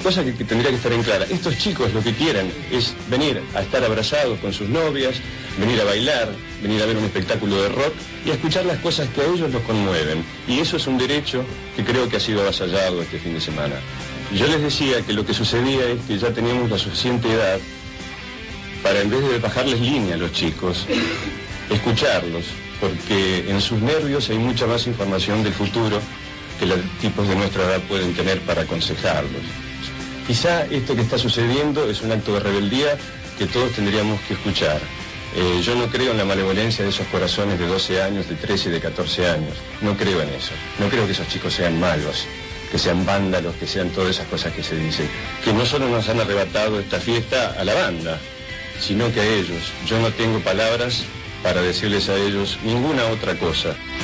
cosa que tendría que estar en clara. Estos chicos lo que quieren es venir a estar abrazados con sus novias, venir a bailar, venir a ver un espectáculo de rock y a escuchar las cosas que a ellos los conmueven. Y eso es un derecho que creo que ha sido avasallado este fin de semana. Yo les decía que lo que sucedía es que ya teníamos la suficiente edad para, en vez de bajarles línea a los chicos, escucharlos, porque en sus nervios hay mucha más información del futuro que los tipos de nuestra edad pueden tener para aconsejarlos. Quizá esto que está sucediendo es un acto de rebeldía que todos tendríamos que escuchar. Yo no creo en la malevolencia de esos corazones de 12 años, de 13 y de 14 años. No creo en eso. No creo que esos chicos sean malos, que sean vándalos, que sean todas esas cosas que se dicen. Que no solo nos han arrebatado esta fiesta a la banda, sino que a ellos. Yo no tengo palabras para decirles a ellos ninguna otra cosa.